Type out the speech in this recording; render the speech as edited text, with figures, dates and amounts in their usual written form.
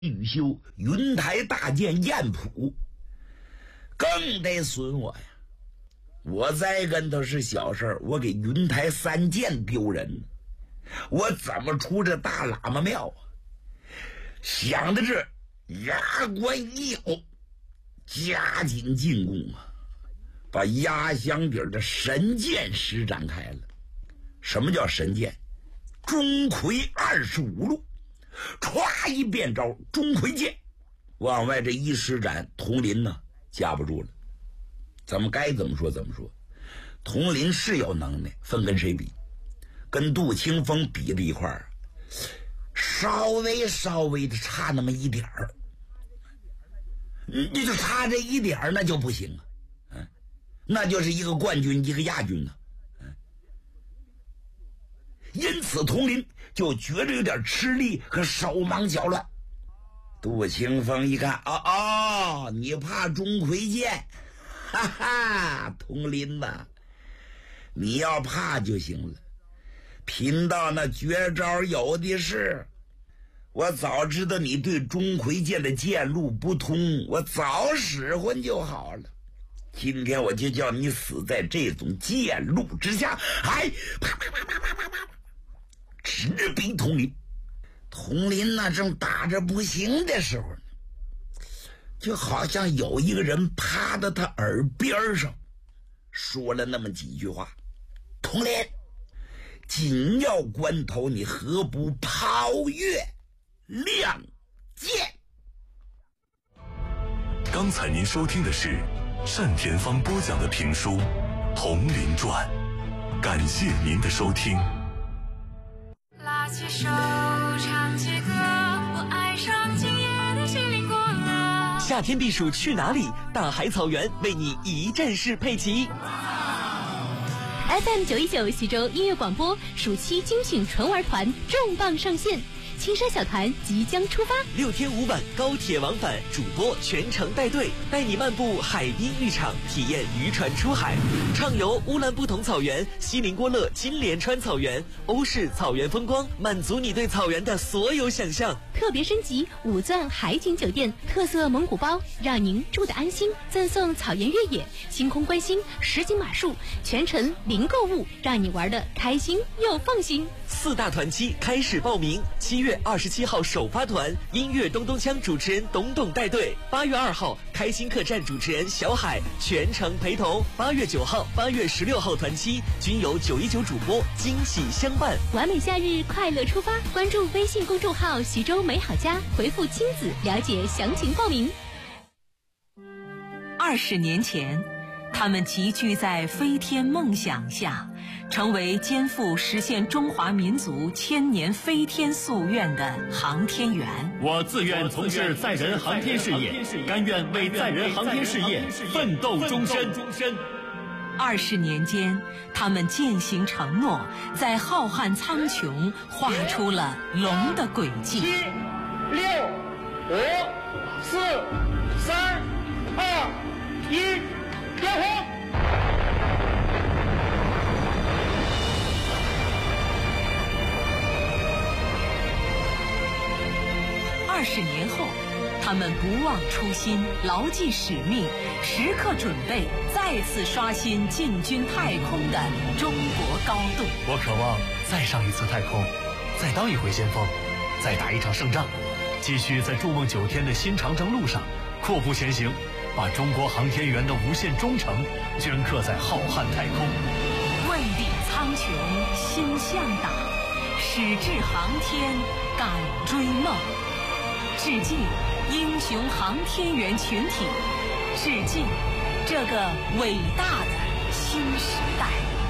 欲修云台大舰燕浦，更得损我呀！我再跟头是小事儿，我给云台三舰丢人，我怎么出这大喇嘛庙啊？想到这，牙关一咬，加紧进攻啊，把压箱底的神箭施展开了。什么叫神箭？钟馗25路，歘一变招，钟馗箭往外这一施展，佟林呢架不住了。咱们该怎么说怎么说，佟林是有能耐，分跟谁比？跟杜清风比了一块儿，稍微的差那么一点儿，你就差这一点儿那就不行啊，那就是一个冠军一个亚军呢，因此佟林就觉着有点吃力和手忙脚乱。杜清风一看，你怕钟馗剑，哈哈，佟林呐，你要怕就行了，贫道那绝招有的是，我早知道你对钟馗剑的剑路不通，我早使唤就好了。今天我就叫你死在这种剑路之下！哎，啪啪啪啪啪啪啪，直逼佟林。佟林那正打着不行的时候呢，就好像有一个人趴到他耳边上说了那么几句话：佟林，紧要关头你何不抛月亮剑？ 刚才您收听的是单田芳播讲的评书《佟林传》，感谢您的收听。 拉起手唱起歌，我爱上今夜的西林国乐。 夏天避暑去哪里？大海草原为你一站式配齐。 FM 919徐州音乐广播暑期精品纯玩团重磅上线，青山小团即将出发 ，6天5晚高铁往返，主播全程带队，带你漫步海滨浴场，体验渔船出海，畅游乌兰布统草原、锡林郭勒金莲川草原、欧式草原风光，满足你对草原的所有想象。 特别升级5钻海景酒店，特色蒙古包，让您住得安心。赠送草原越野、星空观星、实景马术，全程零购物，让你玩得开心又放心。 4大团期开始报名，7月27号首发团，音乐咚咚锵主持人董董带队；8月2号开心客栈主持人小海全程陪同；8月9号、8月16号团期均由919主播惊喜相伴。 完美夏日快乐出发，关注微信公众号徐州美好家，回复亲子了解详情报名。 20年前，他们集聚在飞天梦想下，成为肩负实现中华民族千年飞天夙愿的航天员。 我自愿从事载人航天事业，甘愿为载人航天事业奋斗终身。 20年间，他们践行承诺，在浩瀚苍穹画出了龙的轨迹。7、6、5、4、3、2、1，点火！20年后，他们不忘初心，牢记使命，时刻准备再次刷新进军太空的中国高度。 我渴望再上一次太空，再当一回先锋，再打一场胜仗，继续在筑梦9天的新长征路上阔步前行，把中国航天员的无限忠诚镌刻在浩瀚太空。 问鼎苍穹心向党，矢志航天敢追梦。致敬英雄航天员群体，致敬这个伟大的新时代。